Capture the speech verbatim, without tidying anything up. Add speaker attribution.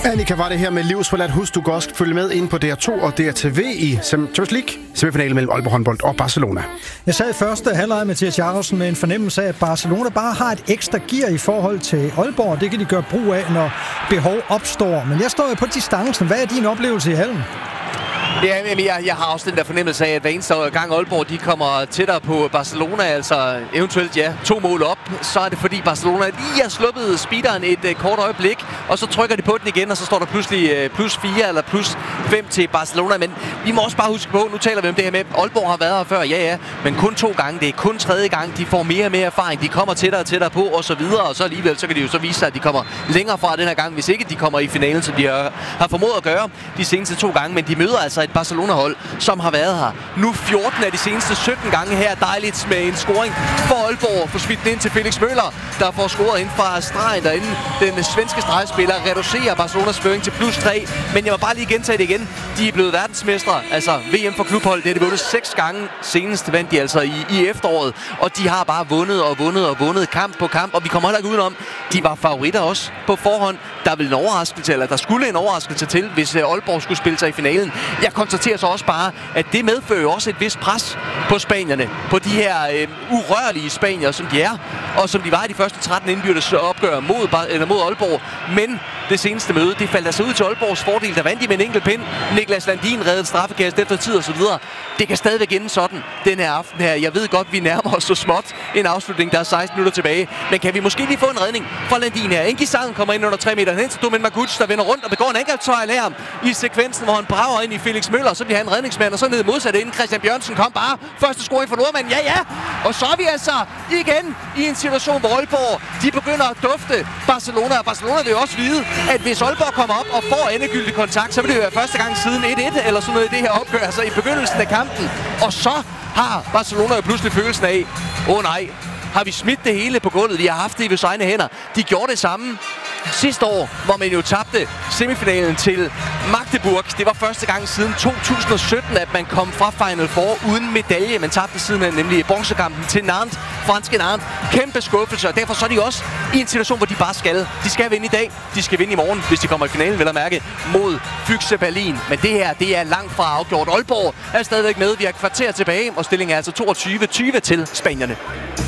Speaker 1: Annika, var det her med livsforladt. Husk, du kan også følge med ind på D R to og D R T V i Champions League semifinalen mellem Aalborg Håndbold og Barcelona.
Speaker 2: Jeg sad i første halvleg med Mathias Jacobsen med en fornemmelse af, at Barcelona bare har et ekstra gear i forhold til Aalborg. Det kan de gøre brug af, når behov opstår. Men jeg står jo på distancen. Hvad er din oplevelse i hallen?
Speaker 3: Ja, jeg, jeg har også den der fornemmelse af, at hver eneste gang Aalborg de kommer tættere på Barcelona, altså eventuelt ja, to mål op, så er det fordi Barcelona lige har sluppet speederen et uh, kort øjeblik, og så trykker de på den igen, og så står der pludselig uh, plus fire eller plus fem til Barcelona. Men vi må også bare huske på, nu taler vi om det her med, Aalborg har været her før, ja ja, men kun to gange, det er kun tredje gang, de får mere og mere erfaring, de kommer tættere og tættere på, og så videre, og så alligevel, så kan de jo så vise sig, at de kommer længere fra den her gang, hvis ikke de kommer i finalen, som de har, har formået at gøre de seneste to gange, men de møder altså et Barcelona-hold, som har været her nu fjorten af de seneste sytten gange her. Dejligt med en scoring for Aalborg. Får smidt den ind til Felix Møller, der får scoret ind fra stregen derinde. Den svenske stregspiller reducerer Barcelonas føring til plus tre. Men jeg må bare lige gentage det igen. De er blevet verdensmestre, altså V M for klubhold. Det er de vundet seks gange. Senest vandt de altså i, i efteråret. Og de har bare vundet og vundet og vundet kamp på kamp. Og vi kommer heller ikke udenom. De var favoritter også på forhånd. Der ville en overraskelse, eller der skulle en overraskelse til, hvis Aalborg skulle spille sig i finalen. Jeg konstaterer så også bare, at det medfører jo også et vist pres på spanierne. På de her øh, urørlige spanier, som de er, og som de var i de første tretten indbyrdes opgør mod, eller mod Aalborg. Men det seneste møde, det faldt altså ud til Aalborgs fordel. Der vandt de med en enkelt pind. Niklas Landin reddede straffekast efter tid og så videre. Det kan stadigvæk ende sådan den her aften her. Jeg ved godt, vi nærmer os så småt en afslutning. Der er seksten minutter tilbage. Men kan vi måske lige få en redning fra Landin her? Enki Sangen kommer ind under tre meter hen til Domen Maguch, der vender rundt og begår en angrebsfejl af ham i sekvensen, hvor han brager ind i Felix Møller. Så bliver han redningsmand, og så ned modsat inden. Christian Bjørnsen kom bare. Første scoring for nordmanden. Ja, ja. Og så er vi altså igen i en situation, hvor Aalborg, de begynder at dufte Barcelona. Og Barcelona vil jo også vide, at hvis Aalborg kommer op og får endegyldig kontakt, så vil det jo være første gang siden et et eller sådan noget i det her opgør, altså i begyndelsen af kampen. Og så har Barcelona jo pludselig følelsen af, åh oh, nej, har vi smidt det hele på gulvet? Vi har haft det i vores egne hænder. De gjorde det samme sidste år, hvor man jo tabte semifinalen til Magdeburg. Det var første gang siden to tusind og sytten, at man kom fra Final Four uden medalje. Man tabte siden nemlig bronzekampen til Nantes, franske Nantes. Kæmpe skuffelse, og derfor så er de også i en situation, hvor de bare skal. De skal vinde i dag, de skal vinde i morgen, hvis de kommer i finalen, vil jeg mærke, mod Füchse Berlin. Men det her, det er langt fra afgjort. Aalborg er stadigvæk med. Vi har kvarter tilbage, og stillingen er altså toogtyve tyve til spanierne.